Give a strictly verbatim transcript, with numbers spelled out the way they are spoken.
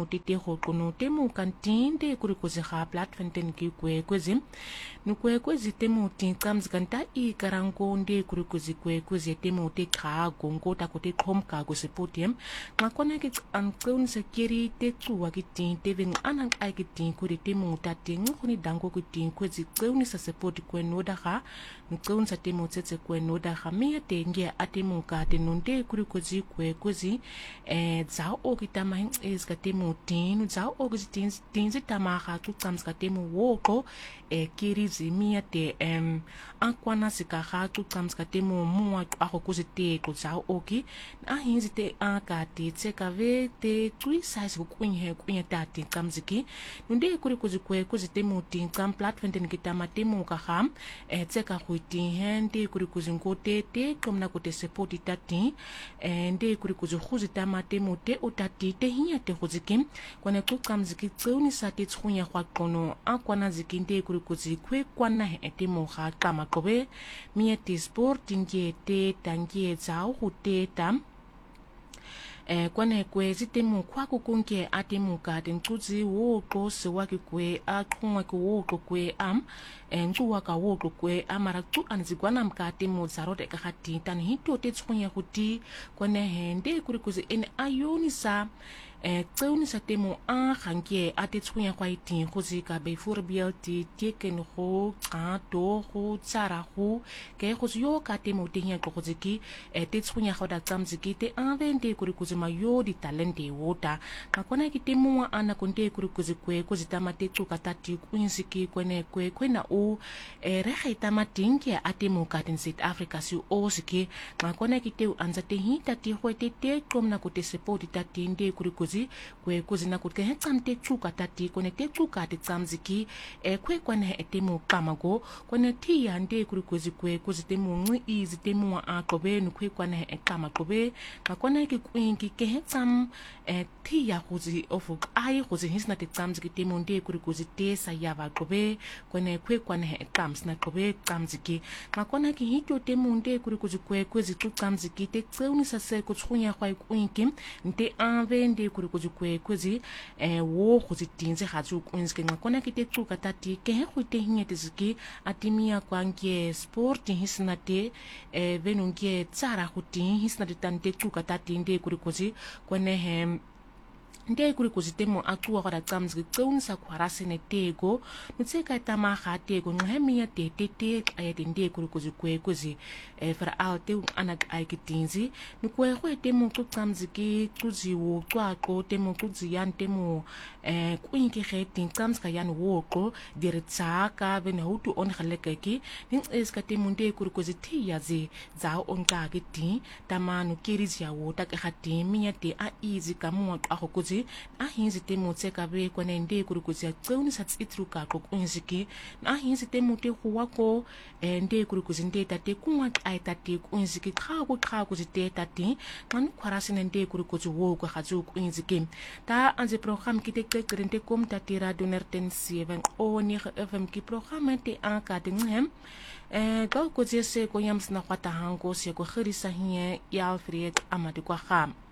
tite go kono temo kantinde kuri kuzi ga platform ten ki kwe kuzi nukwe kuzi temo tin kams kanta I karangonde kuri kuzi kwe kuzi temo te ka gongo ta kote komka go sepotiem ngakona ki anqeun sekiri te tsuwa ki tin te veng anang ai ki tin kuri temo ta ting ngoni dango ki tin kuzi qeuni sa sepoti kwe noda ga nqeun sa temo tsetse kwe noda ga me te nge atemo ka te nonde kuri kuzi kwe kuzi eh zao o ki tama is ka temo tin zao o ki tin tin zi tama ga tu tsams ka temo woko e kiri zimia te em ankwana sika ga tu tsams ka temo mua a go kuzi te ko zao o ki a hinzi te a ka te tse ka ve te tui size go kunye kunye ta te kamziki nonde kuri kuzi kwe kuzi temo tin kam platform ten ki tama temo ka ga e tse ka go tin hende kuri kuzi ngote te komna ko te support itati ende kuri kuzi khuzi tama temo te otati te hinya te khuzikim kwana tu kamziki tseuni sa te tsunya kwa kono akwana zikinde kuri kuzi kwe kwana he temo ga kama kobe mie te sport nge te tangie zao go te tam eh kwana kwe zitemo kwa kukunke atemo ka te ntsuzi wo ko se wa ki kwe a khungwa ko wo ko kwe am entsuwa ka wo ko kwe amara tu anzikwana mka temo zarote ka khati tan hito te tsunya guti kwana hende kuri kuzi en ayoni sa eh tseuni sa temo a ganke a te tsunya kwa itin go zika be voorbeeld teken go ka to go tsara go ke go yo ka temo te nya go ziki e te tsunya go da tsamziki te avende kuri kuzi mayo di talente wota ka kona ki temo wa ana konte kuri kuzi kwe kuzi tamate tsuka tati kuinsiki kwene kwe kwena o e re ga itamatinke a temo ka ten South Africa si o siki ka kona ki te anza te hita ti go te te komna ko te support tati nde kuri kuzi kwe kuzi na kutke hetsamte tsuka tati kone te tsuka te tsamziki e kwe kwane e temo kamago kone ti yande kuri kuzi kwe kuzi temo ngwi izi temo a kobe nu kwe kwane e kama kobe ka kone ki kwinki ke hetsam e ti ya kuzi ofu ai kuzi hisna te tsamziki temo nde kuri kuzi te sa yava kobe kone kwe kwane e kams na kobe tsamziki ka kone ki hito temo nde kuri kuzi kwe kuzi tu tsamziki te tseuni sa se kutsunya kwa kwinki nte anvende kuri kuzi kwe kuzi eh wo kuzi tinze hatsu kwinski ngakona kite tsuka tati ke he kuite hinyete ziki atimia kwanke sport hisna te eh venunke tsara huti hisna te tante tsuka tati nde kuri kuzi kone he nde kuri kuzi temo atuwa kwa da tsamziki tseuni sa kwarase ne tego nutseka tama ha tego ngahemia te te te ayate nde kuri kuzi kwe kuzi e fra alte anak aikitinzi nukwe kwe temo tu tsamziki kuzi wo twako temo kuzi yan temo e kuinki kheti tsamzika yan woko diritsaka vene hutu on khalekeki ning eska temo nde kuri kuzi ti yazi za onka kiti tamanu kirizi ya wota ke khati minya te a easy kamu a kuzi a hinzi temo tseka be kwane nde kuri kuzi tseuni sa tsitruka ko kunziki a hinzi temo te huwako nde kuri kuzi nde tate kunwa ai tate kunziki kha ko kha kuzi te tate kan kwarasi nde kuri kuzi wo ko khazu kunziki ta anze program kite kekrente kom tate radio nerten seven o ni F M ki program te an ka te ngem eh ka kuzi se ko yams na kwata hango se ko khirisa hiye ya Alfred amadi kwa kham